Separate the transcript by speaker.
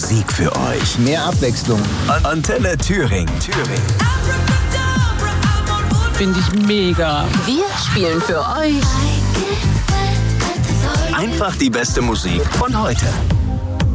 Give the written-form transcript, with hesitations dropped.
Speaker 1: Musik für euch.
Speaker 2: Mehr Abwechslung.
Speaker 1: Antenne Thüringen.
Speaker 3: Finde ich mega.
Speaker 4: Wir spielen für euch
Speaker 1: Einfach die beste Musik von heute.